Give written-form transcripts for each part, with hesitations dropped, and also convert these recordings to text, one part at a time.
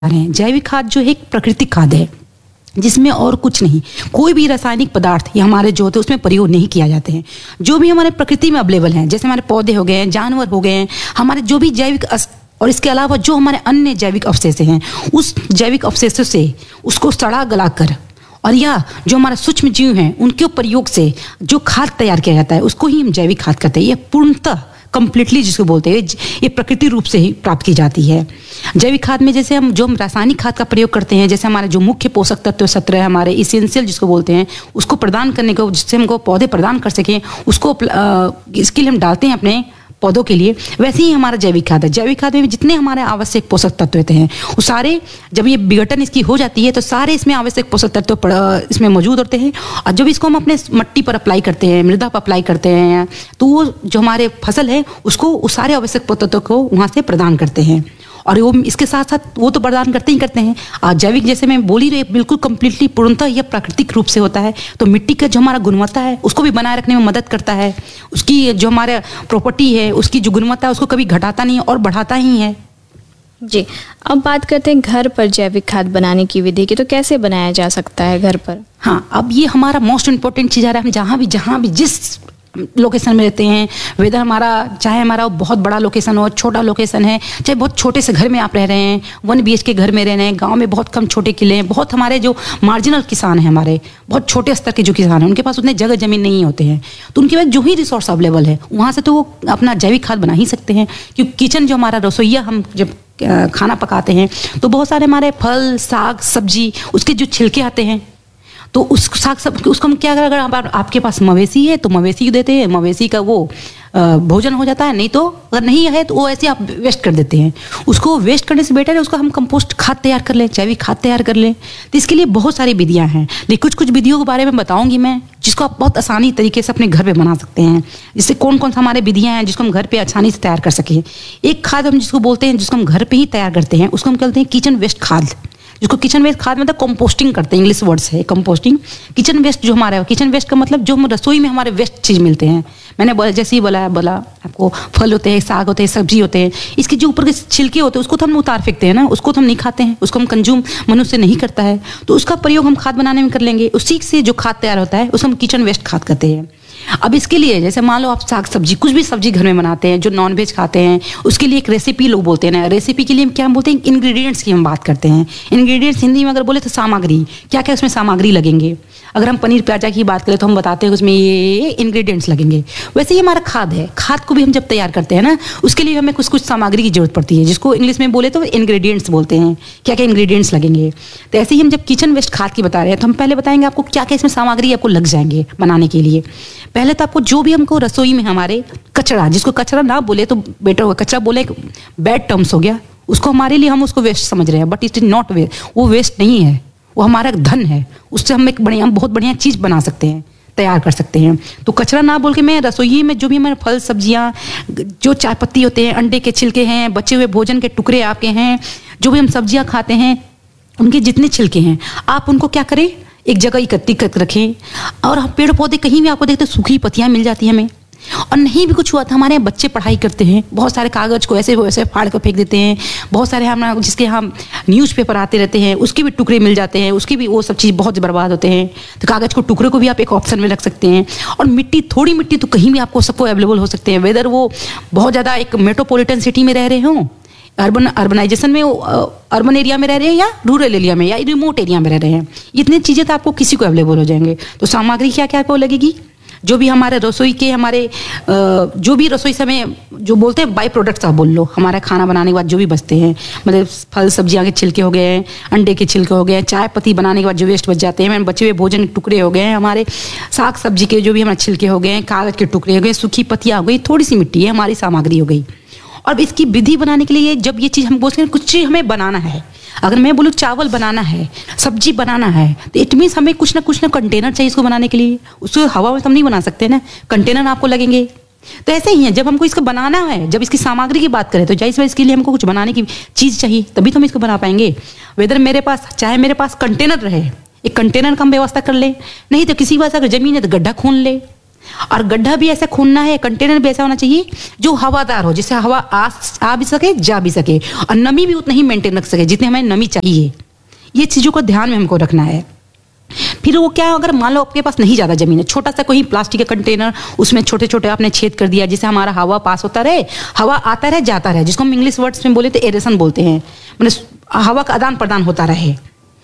रहे हैं। जैविक खाद जो है एक प्राकृतिक खाद है जिसमें और कुछ नहीं, कोई भी रासायनिक पदार्थ या हमारे जो होते हैं उसमें प्रयोग नहीं किया जाते हैं। जो भी हमारे प्रकृति में अवेलेबल हैं, जैसे हमारे पौधे हो गए हैं, जानवर हो गए हैं, हमारे जो भी जैविक और इसके अलावा जो हमारे अन्य जैविक अवशेष हैं, उस जैविक अवशेषों से उसको सड़ा गला कर और या जो हमारा सूक्ष्म जीव हैं उनके प्रयोग से जो खाद तैयार किया जाता है उसको ही हम जैविक खाद कहते हैं। यह पूर्णतः कंप्लीटली जिसको बोलते हैं ये प्रकृति रूप से ही प्राप्त की जाती है। जैविक खाद में जैसे हम जो रासायनिक खाद का प्रयोग करते हैं, जैसे हमारे जो मुख्य पोषक तत्व 17 हमारे इसेंशियल जिसको बोलते हैं, उसको प्रदान करने को, जिससे हमको पौधे प्रदान कर सकें, उसको इसके लिए हम डालते हैं अपने पौधों के लिए। वैसे ही हमारा जैविक खाद है। जैविक खाद में जितने हमारे आवश्यक पोषक तत्व होते हैं वो सारे, जब ये विघटन इसकी हो जाती है तो सारे इसमें आवश्यक पोषक तत्व इसमें मौजूद होते हैं। और जब इसको हम अपने मट्टी पर अप्लाई करते हैं, मृदा पर अप्लाई करते हैं, तो वो जो हमारे फसल है उसको उस सारे आवश्यक पोषक तत्व को वहाँ से प्रदान करते हैं। और वो इसके साथ साथ वो तो प्रदान करते ही करते हैं। और जैविक जैसे मैं बोली रही, बिल्कुल कंप्लीटली पूर्णतः यह प्राकृतिक रूप से होता है। तो मिट्टी का जो हमारा गुणवत्ता है उसको भी बनाए रखने में मदद करता है। उसकी जो हमारे प्रॉपर्टी है, उसकी जो गुणवत्ता है उसको कभी घटाता नहीं है और बढ़ाता ही है। जी, अब बात करते हैं घर पर जैविक खाद बनाने की विधि की। तो कैसे बनाया जा सकता है घर पर? हाँ, अब ये हमारा मोस्ट इम्पोर्टेंट चीज़ आ रहा है। हम जहाँ भी जिस लोकेशन में रहते हैं, वेदर हमारा चाहे हमारा बहुत बड़ा लोकेशन हो, छोटा लोकेशन है, चाहे बहुत छोटे से घर में आप रह रहे हैं, 1 BHK घर में रह रहे हैं, गांव में बहुत कम छोटे किले हैं, बहुत हमारे जो मार्जिनल किसान हैं, हमारे बहुत छोटे स्तर के जो किसान हैं, उनके पास उतने जगह जमीन नहीं होते हैं, तो उनके पास जो ही रिसोर्स अवेलेबल है वहाँ से तो वो अपना जैविक खाद बना ही सकते हैं। क्योंकि किचन जो हमारा रसोईया, हम जब खाना पकाते हैं तो बहुत सारे हमारे फल, साग, सब्जी, उसके जो छिलके आते हैं, तो उस साग सब उसको हम क्या करें, अगर आपके पास मवेशी है तो मवेशी को देते हैं, मवेशी का वो भोजन हो जाता है। नहीं तो अगर नहीं है तो वो ऐसे आप वेस्ट कर देते हैं। उसको वेस्ट करने से बेटर है उसको हम कंपोस्ट खाद तैयार कर लें, जैविक खाद तैयार कर लें। तो इसके लिए बहुत सारी विधियां हैं, लेकिन कुछ विधियों के बारे में बताऊंगी मैं, जिसको आप बहुत आसानी तरीके से अपने घर पे बना सकते हैं। जिससे कौन कौन सा हमारे विधियां हैं जिसको हम घर पे आसानी से तैयार कर सकें। एक खाद हम जिसको बोलते हैं, जिसको हम घर पे ही तैयार करते हैं, उसको हम कहते हैं किचन वेस्ट खाद। जिसको किचन वेस्ट खाद मतलब कंपोस्टिंग करते हैं, इंग्लिश वर्ड्स है कंपोस्टिंग। किचन वेस्ट जो हमारा है, किचन वेस्ट का मतलब जो हम रसोई में हमारे वेस्ट चीज़ मिलते हैं, मैंने जैसे ही बोला आपको, फल होते हैं, साग होते हैं, सब्जी होते हैं, इसके जो ऊपर के छिलके होते हैं उसको तो हम उतार फेंकते हैं ना, उसको तो हम नहीं खाते हैं, उसको हम कंज्यूम मनुष्य नहीं करता है, तो उसका प्रयोग हम खाद बनाने में कर लेंगे। उसी से जो खाद तैयार होता है उसको हम किचन वेस्ट खाद कहते हैं। अब इसके लिए जैसे मान लो आप साग सब्जी कुछ भी सब्जी घर में बनाते हैं, जो नॉनवेज खाते हैं, उसके लिए एक रेसिपी लोग बोलते हैं ना, रेसिपी के लिए हम क्या बोलते हैं, इंग्रेडिएंट्स की हम बात करते हैं। इंग्रेडिएंट्स हिंदी में अगर बोले तो सामग्री, क्या क्या उसमें सामग्री लगेंगे। अगर हम पनीर प्याजा की बात करें तो हम बताते हैं उसमें ये इंग्रेडिएंट्स लगेंगे। वैसे ही हमारा खाद है, खाद को भी हम जब तैयार करते हैं ना, उसके लिए हमें कुछ कुछ सामग्री की जरूरत पड़ती है, जिसको इंग्लिश में बोले तो इंग्रेडिएंट्स बोलते हैं, क्या क्या इंग्रेडिएंट्स लगेंगे। तो ऐसे ही हम जब किचन वेस्ट खाद की बता रहे हैं तो हम पहले बताएंगे आपको क्या क्या इसमें सामग्री आपको लग जाएंगे बनाने के लिए। पहले तो आपको जो भी हमको रसोई में हमारे कचरा, जिसको कचरा ना बोले तो बेटर होगा, कचरा बोले बैड टर्म्स हो गया, उसको हमारे लिए हम उसको वेस्ट समझ रहे हैं, but it is not waste. वो वेस्ट नहीं है, वो हमारा धन है। उससे हम एक बहुत बढ़िया चीज़ बना सकते हैं, तैयार कर सकते हैं। तो कचरा ना बोल के मैं रसोई में जो भी हमारे फल सब्जियां, जो चाय पत्ती होते हैं, अंडे के छिलके हैं, बचे हुए भोजन के टुकड़े आपके हैं, जो भी हम सब्जियां खाते हैं, उनके जितने छिलके हैं आप उनको क्या करें, एक जगह इकट्ठी कर रखें। और हम पेड़ पौधे कहीं भी आपको देखते हैं सूखी पत्तियां मिल जाती हैं हमें, और नहीं भी कुछ हुआ था, हमारे बच्चे पढ़ाई करते हैं, बहुत सारे कागज को ऐसे वैसे फाड़ कर फेंक देते हैं। बहुत सारे हम जिसके हम न्यूज़पेपर आते रहते हैं, उसके भी टुकड़े मिल जाते हैं, उसकी भी वो सब चीज़ बहुत बर्बाद होते हैं। तो कागज को टुकड़े को भी आप एक ऑप्शन में रख सकते हैं। और मिट्टी, थोड़ी मिट्टी तो कहीं भी आपको सबको अवेलेबल हो सकते हैं, वेदर वो बहुत ज़्यादा एक मेट्रोपॉलिटन सिटी में रह रहे हों, अर्बनाइजेशन में, अर्बन एरिया में रह रहे हैं या रूरल एरिया में या रिमोट एरिया में रह रहे हैं, इतनी चीज़ें तो आपको किसी को अवेलेबल हो जाएंगे। तो सामग्री क्या क्या आपको लगेगी, जो भी हमारे रसोई के, हमारे जो भी रसोई समय जो बोलते हैं बाई प्रोडक्ट्स आप बोल लो, हमारा खाना बनाने के बाद जो भी बचते हैं, मतलब फल सब्जियां के छिलके हो गए, अंडे के छिलके हो गए, चाय पत्ती बनाने के बाद जो वेस्ट बच जाते हैं, बचे हुए भोजन के टुकड़े हो गए, हमारे साग सब्जी के जो भी हमारे छिलके हो गए, कागज के टुकड़े हो गए, सूखी पत्तियाँ हो गई, थोड़ी सी मिट्टी है, हमारी सामग्री हो गई। और इसकी विधि बनाने के लिए जब ये चीज़ हम बोलते हैं कुछ चीज़ हमें बनाना है, अगर मैं बोलूँ चावल बनाना है, सब्जी बनाना है, तो इट मीन्स हमें कुछ ना कंटेनर चाहिए इसको बनाने के लिए। उसको हवा में तो हम नहीं बना सकते ना, कंटेनर आपको लगेंगे। तो ऐसे ही है, जब हमको इसको बनाना है, जब इसकी सामग्री की बात करें तो जाहिर सी इसके लिए हमको कुछ बनाने की चीज़ चाहिए, तभी तो हम इसको बना पाएंगे। वेदर मेरे पास, चाहे मेरे पास कंटेनर रहे, एक कंटेनर का हम व्यवस्था कर ले, नहीं तो किसी पास अगर ज़मीन है तो गड्ढा खोन ले, और गड्ढा भी ऐसा खोदना है, कंटेनर भी ऐसा होना चाहिए जो हवादार हो, जिससे हवा आ भी सके, जा भी सके, और नमी भी उतना ही मेंटेन रख सके जितनी हमें नमी चाहिए। ये चीज़ों को ध्यान में हमको रखना है। फिर वो क्या है, अगर मान लो आपके पास नहीं ज़्यादा ज़मीन है, छोटा सा कोई प्लास्टिक का कंटेनर, उसमें छोटे छोटे आपने छेद कर दिया जिससे हमारा हवा पास होता रहे, हवा आता रहे जाता रहे, जिसको हम इंग्लिश वर्ड्स में बोले तो एरेशन बोलते हैं, मतलब हवा का आदान प्रदान होता रहे,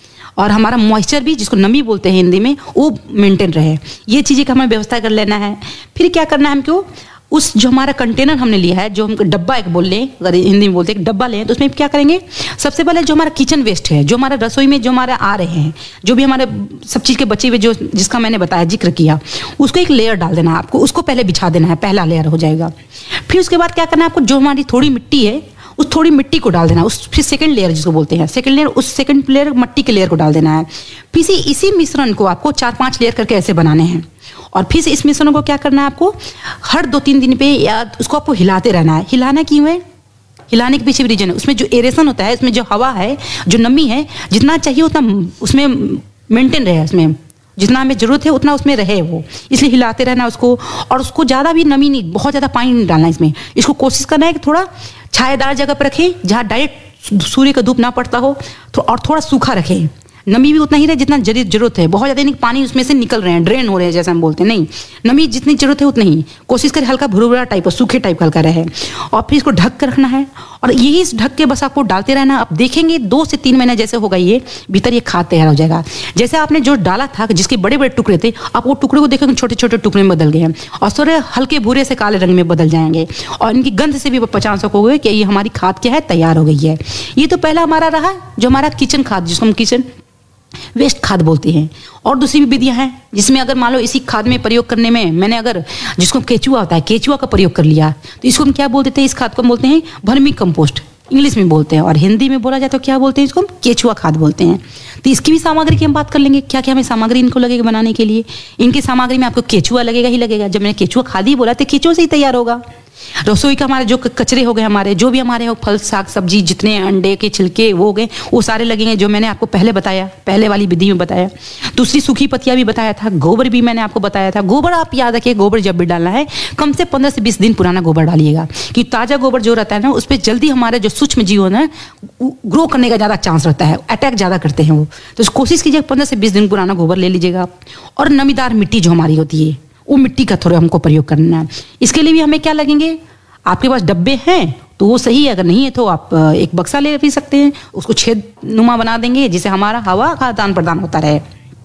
और हमारा मॉइस्चर भी, जिसको नमी बोलते हैं हिंदी में, वो मेंटेन रहे। ये चीज़ें का हमें व्यवस्था कर लेना है। फिर क्या करना है हमको, उस जो हमारा कंटेनर हमने लिया है, जो हम डब्बा एक बोल लें, अगर हिंदी में बोलते हैं डब्बा लें, तो उसमें क्या करेंगे, सबसे पहले जो हमारा किचन वेस्ट है, जो हमारा रसोई में जो हमारे आ रहे हैं, जो भी हमारे सब चीज़ के बचे हुए, जो जिसका मैंने बताया, जिक्र किया, उसको एक लेयर डाल देना है आपको, उसको पहले बिछा देना है, पहला लेयर हो जाएगा। फिर उसके बाद क्या करना है आपको, जो हमारी थोड़ी मिट्टी है उस थोड़ी मिट्टी को डाल देना, उस फिर सेकंड लेयर जिसको बोलते हैं, सेकंड लेयर, उस सेकंड लेयर मिट्टी के लेयर को डाल देना है। फिर इसी मिश्रण को आपको 4-5 लेयर करके ऐसे बनाने हैं, और फिर से इस मिश्रण को क्या करना है आपको, हर 2-3 दिन पे या उसको आपको हिलाते रहना है। हिलाना क्यों है, हिलाने के पीछे भी रीजन है, उसमें जो एरेशन होता है, उसमें जो हवा है, जो नमी है, जितना चाहिए उतना उसमें मेंटेन रहे, उसमें जितना हमें जरूरत है उतना उसमें रहे वो, इसलिए हिलाते रहना उसको। और उसको ज़्यादा भी नमी नहीं, बहुत ज़्यादा पानी नहीं डालना इसमें, इसको कोशिश करना है कि थोड़ा छायादार जगह पर रखें, जहाँ डायरेक्ट सूर्य का धूप ना पड़ता हो, तो और थोड़ा सूखा रखें, नमी भी उतना ही रहे जितना जरूरत है, बहुत ज़्यादा नहीं पानी उसमें से निकल रहे हैं, ड्रेन हो रहे हैं जैसे हम बोलते हैं, नहीं, नमी जितनी जरूरत है उतनी ही कोशिश करें, हल्का भुरभुरा टाइप, सूखे टाइप हल्का रहे, और फिर इसको ढक कर रखना है, और यही इस ढक के बस आपको डालते रहना। आप देखेंगे 2 से 3 महीने जैसे होगा, ये भीतर ये खाद तैयार हो जाएगा। जैसे आपने जो डाला था, जिसके बड़े बड़े टुकड़े थे, आप वो टुकड़े को देखेंगे छोटे छोटे टुकड़े में बदल गए हैं, और थोड़े हल्के भूरे से काले रंग में बदल जाएंगे, और इनकी गंध से भी पहचान सकोगे कि ये हमारी खाद क्या है, तैयार हो गई है। ये तो पहला हमारा रहा जो हमारा किचन खाद, जिसको हम किचन वेस्ट खाद बोलते हैं। और दूसरी भी विधियां हैं जिसमें अगर मान लो इसी खाद में प्रयोग करने में मैंने अगर, जिसको केचुआ होता है, केचुआ का प्रयोग कर लिया, तो इसको हम क्या बोल देते हैं, इस खाद को हम बोलते हैं वर्मी कंपोस्ट, इंग्लिश में बोलते हैं, और हिंदी में बोला जाए तो क्या बोलते हैं, इसको हम केचुआ खाद बोलते हैं। तो इसकी भी सामग्री की हम बात कर लेंगे, क्या क्या हमें सामग्री इनको लगेगा बनाने के लिए। इनकी सामग्री में आपको केचुआ लगेगा ही लगेगा, जब मैंने केचुआ खाद ही बोला तो केचुआ से ही तैयार होगा। रसोई का हमारे जो कचरे हो गए, हमारे जो भी हमारे फल साग सब्जी, जितने अंडे के छिलके वो हो गए, वो सारे लगेंगे, जो मैंने आपको पहले बताया, पहले वाली विधि में बताया। दूसरी सूखी पत्तियां भी बताया था, गोबर भी मैंने आपको बताया था। गोबर आप याद रखिए, गोबर जब भी डालना है कम से 15 से 20 दिन पुराना गोबर डालिएगा, कि ताज़ा गोबर जो रहता है ना, उस पर जल्दी हमारे जो सूक्ष्म जीव है ना, ग्रो करने का ज़्यादा चांस रहता है, अटैक ज़्यादा करते हैं वो। तो कोशिश कीजिए 15 से 20 दिन पुराना गोबर ले लीजिएगा आप। और नमीदार मिट्टी जो हमारी होती है, वो मिट्टी का थोड़ा हमको प्रयोग करना है। इसके लिए भी हमें क्या लगेंगे, आपके पास डब्बे हैं तो वो सही है, अगर नहीं है तो आप एक बक्सा ले भी सकते हैं, उसको छेद नुमा बना देंगे जिससे हमारा हवा का आदान प्रदान होता रहे।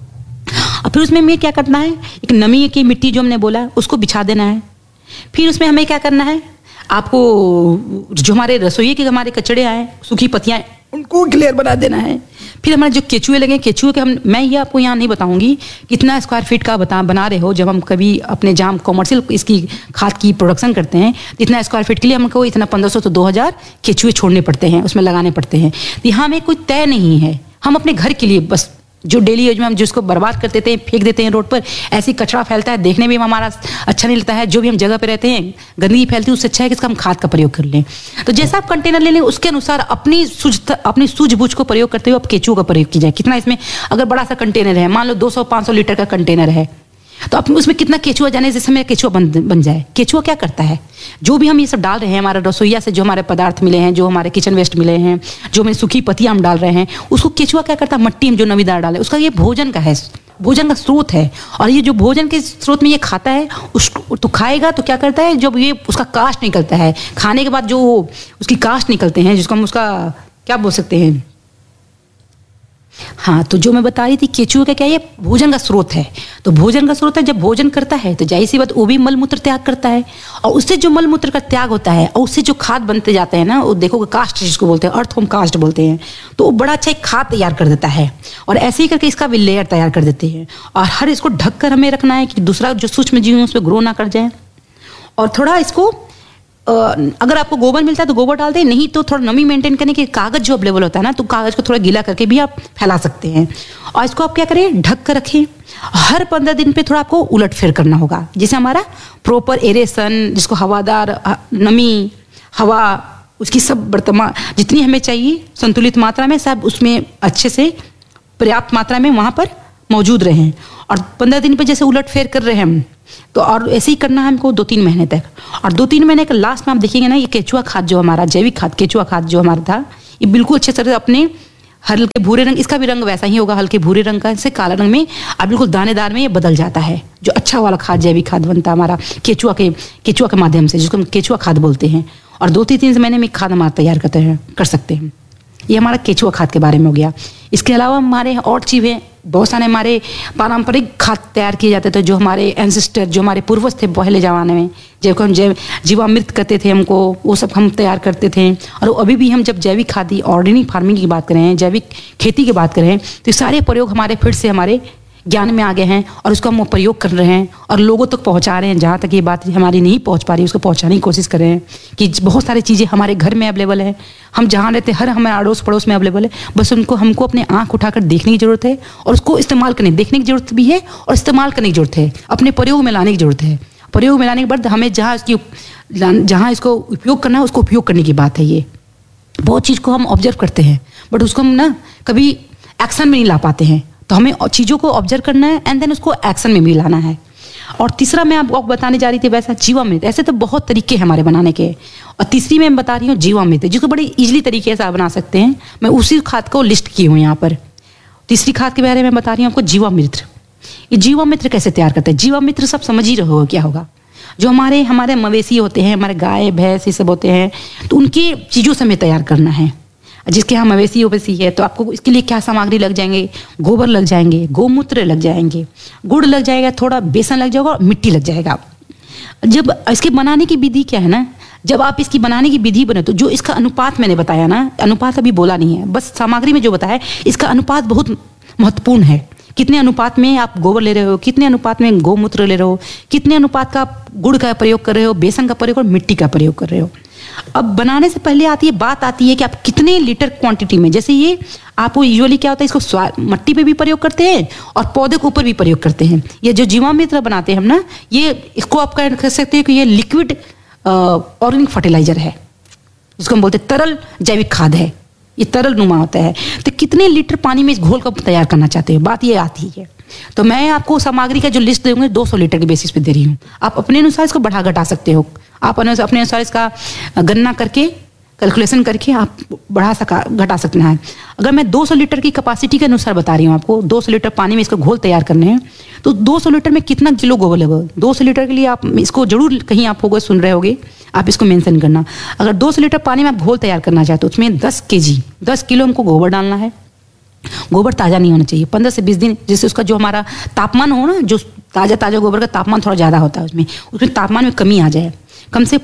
और फिर उसमें हमें क्या करना है, एक नमी की मिट्टी जो हमने बोला उसको बिछा देना है। फिर उसमें हमें क्या करना है, आपको जो हमारे रसोई के हमारे कचड़े आए, सूखी पत्तियां, उनको क्लियर बना देना है। फिर हमारे जो केचुए लगे, केचुए के मैं ये आपको यहाँ नहीं बताऊंगी कितना स्क्वायर फीट का बना रहे हो। जब हम कभी अपने जहाँ कॉमर्शियल इसकी खाद की प्रोडक्शन करते हैं, तो इतना स्क्वायर फीट के लिए हमको इतना 1500 तो 2000 केचुए छोड़ने पड़ते हैं, उसमें लगाने पड़ते हैं। तो यहाँ में कोई तय नहीं है, हम अपने घर के लिए बस जो डेली यूज में हम जिसको बर्बाद कर देते हैं, फेंक देते हैं रोड पर, ऐसी कचरा फैलता है, देखने में हमारा अच्छा नहीं लगता है। जो भी हम जगह पे रहते हैं गंदगी फैलती है, उससे अच्छा है कि इसका हम खाद का प्रयोग कर लें। तो जैसा आप कंटेनर ले लें उसके अनुसार अपनी सूझबूझ को प्रयोग करते हुए आप केचुओं का प्रयोग कीजिए। कितना इसमें, अगर बड़ा सा कंटेनर है, मान लो 200-500 लीटर का कंटेनर है, तो आप उसमें कितना केचुआ जाने जिससे मेरा केचुआ बन जाए। केचुआ क्या करता है, जो भी हम ये सब डाल रहे हैं, हमारे रसोईया से जो हमारे पदार्थ मिले हैं, जो हमारे किचन वेस्ट मिले हैं, जो हमें सूखी पत्तियां हम डाल रहे हैं, उसको केचुआ क्या करता है, मट्टी में जो नमीदार डाले, उसका ये भोजन का है, भोजन का स्रोत है। और ये जो भोजन के स्रोत में ये खाता है, उसको तो खाएगा तो क्या करता है, जब ये उसका कास्ट निकलता है, खाने के बाद जो उसकी कास्ट निकलते हैं, जिसको हम उसका क्या बोल सकते हैं, हाँ, तो जो मैं बता रही थी केचुए का क्या, ये भोजन का स्रोत है। तो भोजन का स्रोत है, जब भोजन करता है तो जाहिर सी बात वो भी मलमूत्र त्याग करता है, और उससे जो मलमूत्र का त्याग होता है और उससे जो खाद बनते जाते हैं ना, वो देखोगे कास्ट जिसको बोलते हैं, अर्थ होम कास्ट बोलते हैं, तो वो बड़ा अच्छा एक खाद तैयार कर देता है। और ऐसे ही करके इसका भी लेयर तैयार कर देते हैं। और हर इसको ढक कर हमें रखना है कि दूसरा जो सूक्ष्म जीव है उस पर ग्रो ना कर जाए। और थोड़ा इसको अगर आपको गोबर मिलता है तो गोबर डाल दें, नहीं तो थोड़ा नमी मेंटेन करने के कागज जो अवेलेबल होता है ना, तो कागज को थोड़ा गीला करके भी आप फैला सकते हैं। और इसको आप क्या करें, ढक कर रखें। हर 15 दिन पे थोड़ा आपको उलट फेर करना होगा, जिससे हमारा प्रॉपर एरेशन, जिसको हवादार नमी हवा उसकी सब वर्तमान जितनी हमें चाहिए संतुलित मात्रा में, सब उसमें अच्छे से पर्याप्त मात्रा में वहाँ पर मौजूद रहें। और 15 दिन पे जैसे उलट फेर कर रहे हैं हम, तो और ऐसे ही करना है हमको 2-3 महीने तक। और 2-3 महीने के लास्ट में आप देखेंगे ना, ये केचुआ खाद जो हमारा जैविक खाद, केचुआ खाद जो हमारा था, ये बिल्कुल अच्छे तरह से अपने हल्के भूरे रंग, इसका भी रंग वैसा ही होगा, हल्के भूरे रंग का, इससे काला रंग में अब बिल्कुल दानेदार में ये बदल जाता है। जो अच्छा वाला खाद, जैविक खाद बनता है हमारा केचुआ के माध्यम से, जिसको हम केचुआ खाद बोलते हैं। और 2-3 महीने में खाद हमारा तैयार कर सकते हैं। ये हमारा केचुआ खाद के बारे में हो गया। इसके अलावा हमारे और चीज़ें बहुत सारे हमारे पारंपरिक खाद तैयार किए जाते थे, जो हमारे एंसेस्टर, जो हमारे पूर्वज थे पहले ज़माने में, जब हम जीवामृत कहते थे हमको, वो सब हम तैयार करते थे। और अभी भी हम जब जैविक खादी, ऑर्गेनिक फार्मिंग की बात करें, जैविक खेती की बात करें, तो ये सारे प्रयोग हमारे फिर से हमारे ज्ञान में आ गए हैं और उसका हम प्रयोग कर रहे हैं और लोगों तक पहुंचा रहे हैं। जहाँ तक ये बात हमारी नहीं पहुंच पा रही, उसको पहुंचाने की कोशिश कर रहे हैं कि बहुत सारी चीज़ें हमारे घर में अवेलेबल है, हम जहाँ रहते हैं हर हमारे अड़ोस पड़ोस में अवेलेबल है। बस हमको अपने आँख उठाकर देखने की ज़रूरत है और उसको इस्तेमाल करने, देखने की ज़रूरत भी है और इस्तेमाल करने की ज़रूरत है, अपने प्रयोग में लाने की ज़रूरत है। प्रयोग में लाने के बाद हमें जहाँ इसको उपयोग करना है, उसको उपयोग करने की बात है। ये बहुत चीज़ को हम ऑब्जर्व करते हैं, बट उसको हम ना कभी एक्शन में नहीं ला पाते हैं। तो हमें चीज़ों को ऑब्जर्व करना है एंड देन उसको एक्शन में भी लाना है। और तीसरा मैं आपको बताने जा रही थी वैसा जीवामृत। ऐसे तो बहुत तरीके हैं हमारे बनाने के। और तीसरी मैं बता रही हूँ जीवामृत, जिसको बड़ी इजीली तरीके से आप बना सकते हैं। मैं उसी खाद को लिस्ट की हूँ यहाँ पर। तीसरी खाद के बारे में बता रही हूँ आपको, जीवामृत। ये जीवामृत कैसे तैयार करते हैं? जीवामृत सब समझ ही रहे हो क्या होगा। जो हमारे मवेशी होते हैं, हमारे गाय भैंस ये सब होते हैं, तो उनकी चीज़ों से हमें तैयार करना है। जिसके यहाँ मवेशी उवेशी है, तो आपको इसके लिए क्या सामग्री लग जाएंगे? गोबर लग जाएंगे, गोमूत्र लग जाएंगे, गुड़ लग जाएगा, थोड़ा बेसन लग जाएगा और मिट्टी लग जाएगा। जब इसके बनाने की विधि क्या है ना, जब आप इसकी बनाने की विधि बने, तो जो इसका अनुपात मैंने बताया ना, अनुपात अभी बोला नहीं है, बस सामग्री में जो बताया, इसका अनुपात बहुत महत्वपूर्ण है। कितने अनुपात में आप गोबर ले रहे हो, कितने अनुपात में गोमूत्र ले रहे हो, कितने अनुपात का आप गुड़ का प्रयोग कर रहे हो, बेसन का प्रयोग और मिट्टी का प्रयोग कर रहे हो। अब बनाने से पहले बात आती है कि आप कितने लीटर क्वांटिटी में, जैसे ये आपको यूजुअली क्या होता है, इसको मट्टी पे भी प्रयोग करते हैं और पौधे के ऊपर भी प्रयोग करते हैं। ये जो जीवामृत बनाते हैं हम ना, ये इसको आप कह सकते हैं कि ये लिक्विड ऑर्गेनिक फर्टिलाइजर है, जिसको हम बोलते हैं तरल जैविक खाद है। ये तरल नुमा होता है। तो कितने लीटर पानी में इस घोल को तैयार करना चाहते हो, बात ये आती है। तो मैं आपको सामग्री का जो लिस्ट दूंगी 200 लीटर के बेसिस पे दे रही हूँ। आप अपने अनुसार इसको बढ़ा घटा सकते हो। आप अपने अनुसार इसका गणना करके, कैलकुलेशन करके आप घटा सकना है। अगर मैं 200 लीटर की कैपेसिटी के अनुसार बता रही हूँ आपको, 200 लीटर पानी में इसका घोल तैयार करने हैं, तो 200 लीटर में कितना किलो गोबर लगेगा? 200 लीटर के लिए आप इसको जरूर कहीं आप होगा सुन रहे होगे, आप इसको मेंशन करना। अगर 200 लीटर पानी में आप घोल तैयार करना चाहते हो, उसमें 10 किलो हमको गोबर डालना है। गोबर ताज़ा नहीं होना चाहिए, 15 से 20 दिन, जिससे उसका जो हमारा तापमान हो ना, जो ताज़ा गोबर का तापमान थोड़ा ज़्यादा होता है, उसमें तापमान में कमी आ जाए। कम से